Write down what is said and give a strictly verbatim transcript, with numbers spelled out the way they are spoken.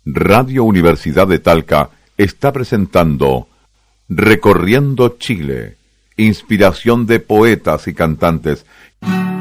Radio Universidad de Talca está presentando Recorriendo Chile, inspiración de poetas y cantantes.